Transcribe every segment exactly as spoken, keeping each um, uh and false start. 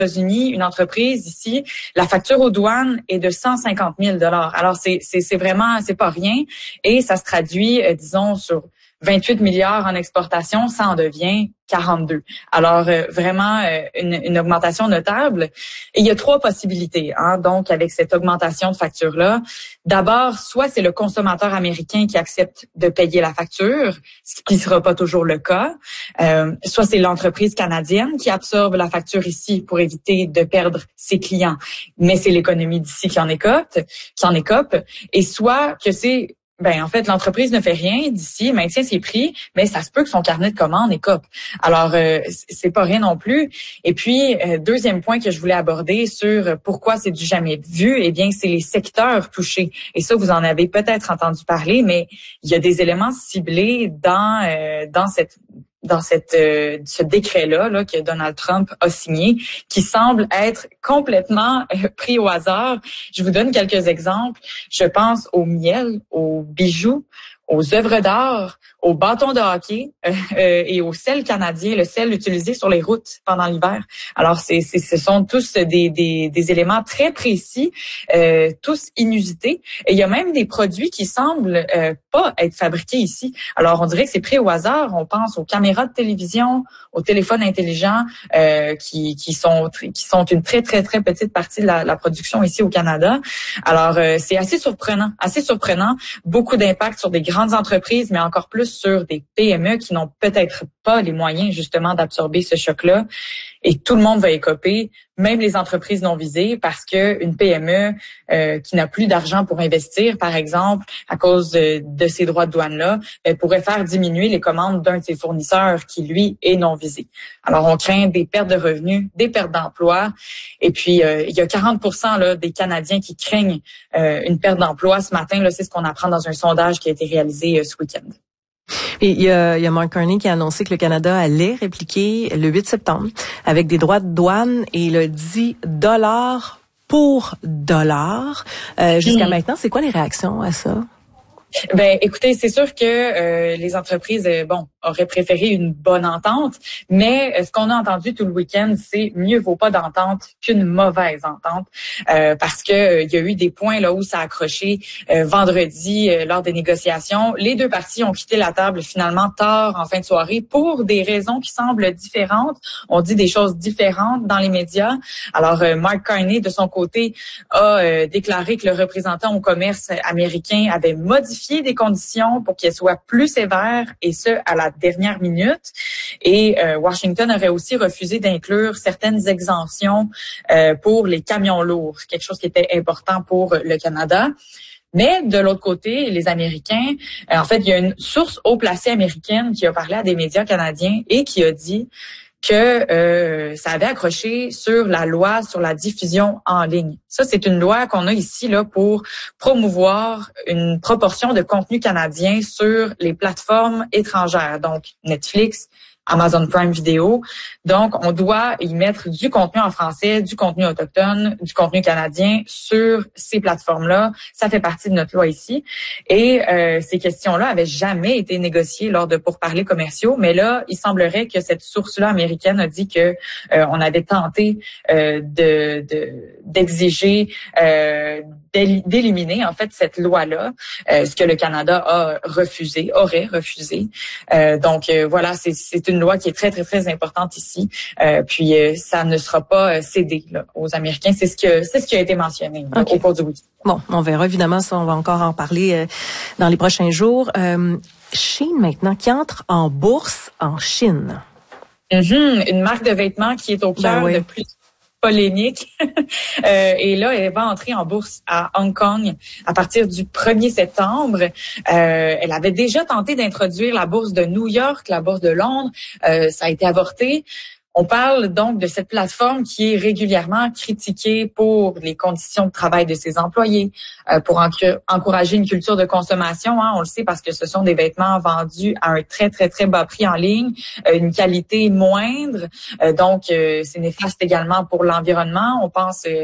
États-Unis, une entreprise ici, la facture aux douanes est de cent cinquante mille dollars. Alors c'est c'est c'est vraiment c'est pas rien et ça se traduit euh, disons sur vingt-huit milliards en exportation, ça en devient quarante-deux. Alors euh, vraiment euh, une, une augmentation notable. Et il y a trois possibilités, hein, donc avec cette augmentation de facture-là. D'abord, soit c'est le consommateur américain qui accepte de payer la facture, ce qui ne sera pas toujours le cas. Euh, soit c'est l'entreprise canadienne qui absorbe la facture ici pour éviter de perdre ses clients, mais c'est l'économie d'ici qui en écope, qui en écope. Et soit que c'est Ben en fait, l'entreprise ne fait rien d'ici, maintient ses prix, mais ça se peut que son carnet de commandes écope. Alors, euh, c'est pas rien non plus. Et puis, euh, deuxième point que je voulais aborder sur pourquoi c'est du jamais vu, eh bien, c'est les secteurs touchés. Et ça, vous en avez peut-être entendu parler, mais il y a des éléments ciblés dans euh, dans cette dans cette euh, ce décret-là là, que Donald Trump a signé, qui semble être complètement euh, pris au hasard. Je vous donne quelques exemples. Je pense au miel, aux bijoux, aux œuvres d'art, aux bâtons de hockey euh, euh, et au sel canadien, le sel utilisé sur les routes pendant l'hiver. Alors, c'est, c'est, ce sont tous des, des, des éléments très précis, euh, tous inusités. Et il y a même des produits qui semblent euh, pas être fabriqués ici. Alors, on dirait que c'est pris au hasard. On pense aux caméras de télévision, aux téléphones intelligents, euh, qui, qui sont qui sont une très, très, très petite partie de la, la production ici au Canada. Alors, euh, c'est assez surprenant, assez surprenant. Beaucoup d'impact sur des grandes entreprises, mais encore plus sur des P M E qui n'ont peut-être pas les moyens justement d'absorber ce choc-là. Et tout le monde va écoper, même les entreprises non visées, parce que une P M E euh, qui n'a plus d'argent pour investir, par exemple, à cause de, de ces droits de douane-là, elle pourrait faire diminuer les commandes d'un de ses fournisseurs qui, lui, est non visé. Alors, on craint des pertes de revenus, des pertes d'emplois. Et puis, euh, il y a quarante pour cent là, des Canadiens qui craignent euh, une perte d'emploi. Ce matin, là, c'est ce qu'on apprend dans un sondage qui a été réalisé euh, ce week-end. Et il y a, il y a Mark Carney qui a annoncé que le Canada allait répliquer le huit septembre avec des droits de douane et il a dit dollar pour dollar. Euh, jusqu'à mmh. maintenant, c'est quoi les réactions à ça? Ben, écoutez, c'est sûr que euh, les entreprises, euh, bon, auraient préféré une bonne entente, mais euh, ce qu'on a entendu tout le week-end, c'est mieux vaut pas d'entente qu'une mauvaise entente, euh, parce que euh, il y a eu des points là où ça a accroché euh, vendredi euh, lors des négociations. Les deux parties ont quitté la table finalement tard en fin de soirée pour des raisons qui semblent différentes. On dit des choses différentes dans les médias. Alors, euh, Mark Carney, de son côté, a euh, déclaré que le représentant au commerce américain avait modifié des conditions pour qu'elles soient plus sévères, et ce, à la dernière minute. Et euh, Washington aurait aussi refusé d'inclure certaines exemptions euh, pour les camions lourds, quelque chose qui était important pour le Canada. Mais de l'autre côté, les Américains, euh, en fait, il y a une source haut placée américaine qui a parlé à des médias canadiens et qui a dit que euh, ça avait accroché sur la loi sur la diffusion en ligne. Ça, c'est une loi qu'on a ici là pour promouvoir une proportion de contenu canadien sur les plateformes étrangères, donc Netflix, Amazon Prime Video. Donc, on doit y mettre du contenu en français, du contenu autochtone, du contenu canadien sur ces plateformes-là. Ça fait partie de notre loi ici. Et euh, ces questions-là avaient jamais été négociées lors de pourparlers commerciaux. Mais là, il semblerait que cette source-là américaine a dit que euh, on avait tenté euh, de, de d'exiger euh, d'éliminer en fait cette loi-là, euh, ce que le Canada a refusé, aurait refusé. Euh, donc euh, voilà, c'est, c'est une loi qui est très très très importante ici. Euh, puis euh, ça ne sera pas euh, cédé là, aux Américains. C'est ce que c'est ce qui a été mentionné okay. là, au cours du week-end. Bon, on verra évidemment ça, on va encore en parler euh, dans les prochains jours. Euh, Chine maintenant qui entre en bourse en Chine. Mm-hmm. Une marque de vêtements qui est au cœur ben oui. de plus polémique. euh, et là, elle va entrer en bourse à Hong Kong à partir du premier septembre. Euh, elle avait déjà tenté d'introduire la bourse de New York, la bourse de Londres. Euh, ça a été avorté. On parle donc de cette plateforme qui est régulièrement critiquée pour les conditions de travail de ses employés, euh, pour enc- encourager une culture de consommation. Hein, on le sait parce que ce sont des vêtements vendus à un très, très, très bas prix en ligne, euh, une qualité moindre. Euh, donc, euh, c'est néfaste également pour l'environnement. On pense... Euh,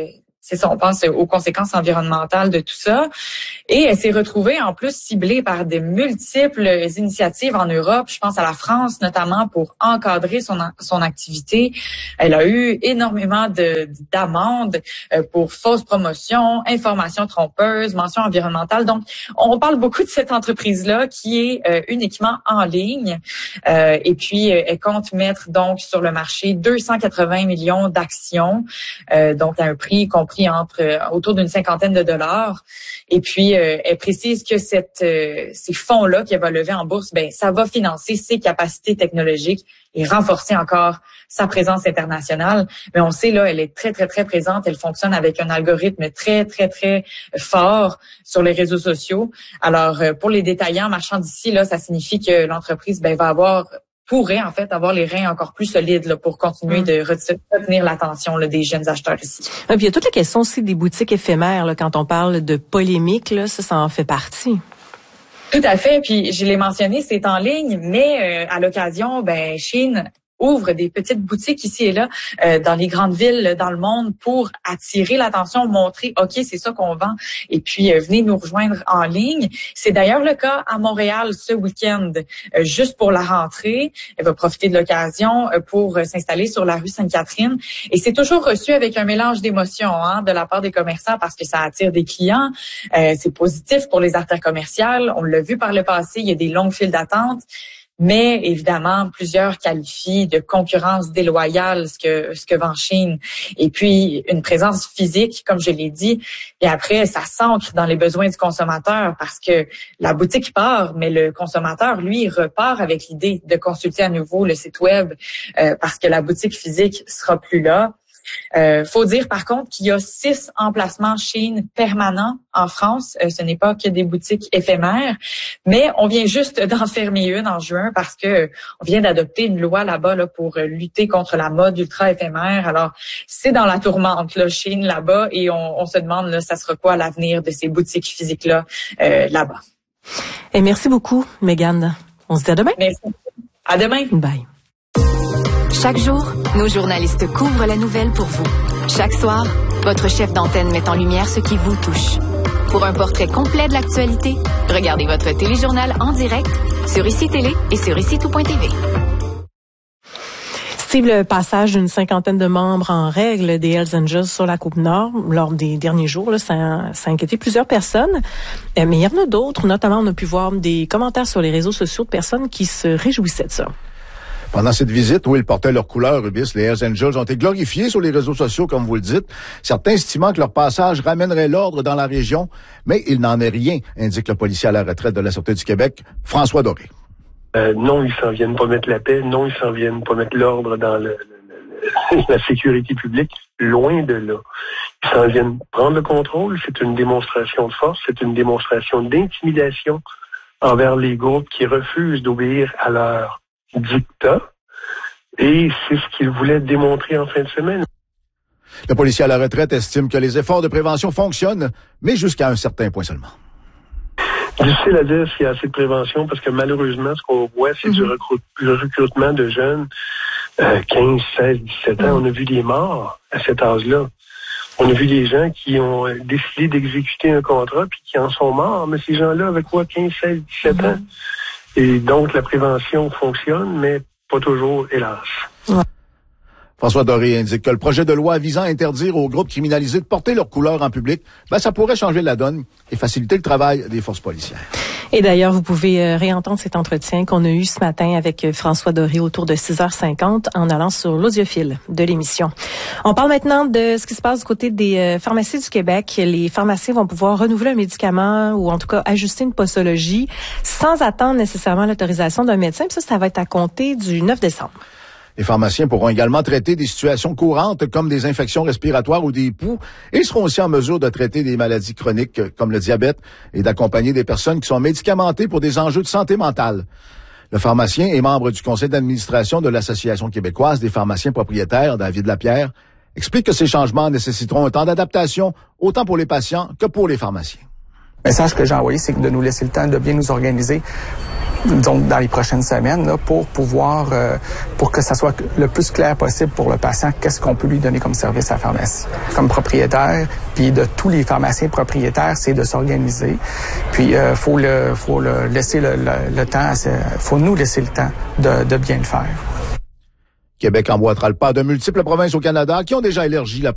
c'est ça, on pense aux conséquences environnementales de tout ça. Et elle s'est retrouvée en plus ciblée par de multiples initiatives en Europe. Je pense à la France notamment pour encadrer son son activité. Elle a eu énormément de d'amendes pour fausses promotions, informations trompeuses, mentions environnementales. Donc, on parle beaucoup de cette entreprise-là qui est euh, uniquement en ligne. Euh, et puis, elle compte mettre donc sur le marché deux cent quatre-vingts millions d'actions, euh, donc à un prix compris entre euh, autour d'une cinquantaine de dollars. Et puis, euh, elle précise que cette, euh, ces fonds-là qu'elle va lever en bourse, ben ça va financer ses capacités technologiques et renforcer encore sa présence internationale. Mais on sait, là, elle est très, très, très présente. Elle fonctionne avec un algorithme très, très, très fort sur les réseaux sociaux. Alors, euh, pour les détaillants marchands d'ici, là, ça signifie que l'entreprise ben, va avoir pourrait en fait avoir les reins encore plus solides là, pour continuer mmh. de retenir l'attention là, des jeunes acheteurs ici. Et puis il y a toute la question aussi des boutiques éphémères là, quand on parle de polémique, là, ça, ça en fait partie. Tout à fait. Puis je l'ai mentionné, c'est en ligne, mais euh, à l'occasion, ben Shein ouvre des petites boutiques ici et là euh, dans les grandes villes dans le monde pour attirer l'attention, montrer OK, c'est ça qu'on vend et puis euh, venez nous rejoindre en ligne. C'est d'ailleurs le cas à Montréal ce week-end, euh, juste pour la rentrée. Elle va profiter de l'occasion euh, pour euh, s'installer sur la rue Sainte-Catherine et c'est toujours reçu avec un mélange d'émotions hein, de la part des commerçants parce que ça attire des clients. Euh, c'est positif pour les artères commerciales. On l'a vu par le passé, il y a des longues files d'attente. Mais évidemment, plusieurs qualifient de concurrence déloyale ce que ce que vend Shein. Et puis, une présence physique, comme je l'ai dit, et après, ça s'ancre dans les besoins du consommateur parce que la boutique part, mais le consommateur, lui, repart avec l'idée de consulter à nouveau le site web euh, parce que la boutique physique sera plus là. Euh, faut dire par contre qu'il y a six emplacements Shein permanents en France. Euh, ce n'est pas que des boutiques éphémères, mais on vient juste d'en fermer une en juin parce que on vient d'adopter une loi là-bas là, pour lutter contre la mode ultra éphémère. Alors c'est dans la tourmente là, Shein là-bas et on, on se demande là, ça sera quoi l'avenir de ces boutiques physiques là euh, là-bas. Et merci beaucoup, Mégane. On se dit à demain. Merci. À demain. Bye. Chaque jour, nos journalistes couvrent la nouvelle pour vous. Chaque soir, votre chef d'antenne met en lumière ce qui vous touche. Pour un portrait complet de l'actualité, regardez votre téléjournal en direct sur Ici Télé et sur ici tout point t v. Steve, le passage d'une cinquantaine de membres en règle des Hells Angels sur la Côte-Nord lors des derniers jours, là, ça, a, ça a inquiété plusieurs personnes. Euh, mais il y en a d'autres, notamment on a pu voir des commentaires sur les réseaux sociaux de personnes qui se réjouissaient de ça. Pendant cette visite, où ils portaient leur couleur rubis, les Hells Angels ont été glorifiés sur les réseaux sociaux, comme vous le dites, certains estimant que leur passage ramènerait l'ordre dans la région, mais il n'en est rien, indique le policier à la retraite de la Sûreté du Québec, François Doré. Euh, non, ils s'en viennent pas mettre la paix, non, ils s'en viennent pas mettre l'ordre dans le, le, la sécurité publique, loin de là. Ils s'en viennent prendre le contrôle, c'est une démonstration de force, c'est une démonstration d'intimidation envers les groupes qui refusent d'obéir à leur dictat, et c'est ce qu'il voulait démontrer en fin de semaine. Le policier à la retraite estime que les efforts de prévention fonctionnent, mais jusqu'à un certain point seulement. Difficile à dire s'il y a assez de prévention, parce que malheureusement, ce qu'on voit, c'est mm-hmm. du, recrut- du recrutement de jeunes, euh, quinze, seize, dix-sept ans. Mm-hmm. On a vu des morts à cet âge-là. On a vu des gens qui ont décidé d'exécuter un contrat, puis qui en sont morts, mais ces gens-là avaient quoi, quinze, seize, dix-sept mm-hmm. ans? Et donc, la prévention fonctionne, mais pas toujours, hélas. Ouais. François Doré indique que le projet de loi visant à interdire aux groupes criminalisés de porter leur couleur en public, ben, ça pourrait changer la donne et faciliter le travail des forces policières. Et d'ailleurs, vous pouvez euh, réentendre cet entretien qu'on a eu ce matin avec euh, François Doré autour de six heures cinquante en allant sur l'audiophile de l'émission. On parle maintenant de ce qui se passe du côté des euh, pharmacies du Québec. Les pharmaciens vont pouvoir renouveler un médicament ou en tout cas ajuster une posologie sans attendre nécessairement l'autorisation d'un médecin. Puis ça, ça va être à compter du neuf décembre. Les pharmaciens pourront également traiter des situations courantes comme des infections respiratoires ou des poux et seront aussi en mesure de traiter des maladies chroniques comme le diabète et d'accompagner des personnes qui sont médicamentées pour des enjeux de santé mentale. Le pharmacien est membre du conseil d'administration de l'Association québécoise des pharmaciens propriétaires, David Lapierre, explique que ces changements nécessiteront un temps d'adaptation autant pour les patients que pour les pharmaciens. Le message que j'ai envoyé, c'est de nous laisser le temps de bien nous organiser donc dans les prochaines semaines, là, pour pouvoir, euh, pour que ça soit le plus clair possible pour le patient, qu'est-ce qu'on peut lui donner comme service à la pharmacie. Comme propriétaire, puis de tous les pharmaciens propriétaires, c'est de s'organiser. Puis, euh, faut le, faut le laisser le, le, le temps, faut nous laisser le temps de, de bien le faire. Québec emboîtera le pas de multiples provinces au Canada qui ont déjà élargi la